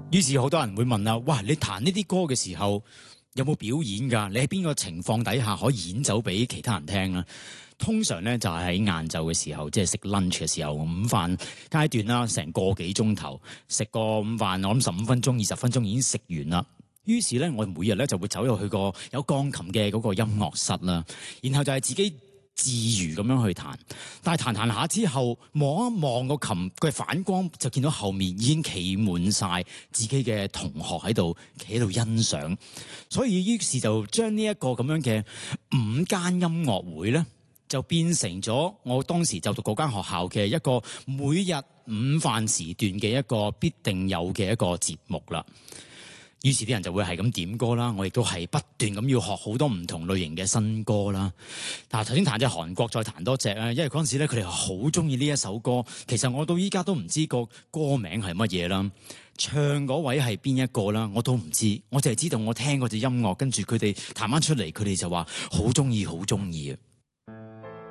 於是好多人會問啦，哇！你彈呢啲歌嘅時候有冇表演㗎？你喺邊個情況底下可以演奏俾其他人聽啦？通常咧就係喺晏晝嘅時候，即係食 lunch 嘅時候，午飯階段啦，成個幾鐘頭食個午飯，我諗15分鐘、20分鐘已經食完啦。於是咧，我每日咧就會走入去個有鋼琴嘅嗰個音樂室啦，然後就係自己自娛咁樣去彈。但係彈下之後，望一望個琴嘅反光，就見到後面已經企滿晒自己嘅同學喺度，企喺度欣賞。所以於是就將呢一個咁樣嘅午間音樂會咧，就變成咗我當時就讀嗰間學校嘅一個每日午飯時段嘅一個必定有嘅一個節目啦。於是啲人就會係咁點歌啦，我亦都係不斷咁要學好多唔同類型嘅新歌啦。但係頭先彈隻韓國，再彈多隻啊，因為嗰陣時咧佢哋好中意呢一首歌。其實我到依家都唔知個歌名係乜嘢啦，唱嗰位係邊一個啦，我都唔知。我淨係知道我聽嗰隻音樂，跟住佢哋彈翻出嚟，佢哋就話好中意，好中意啊！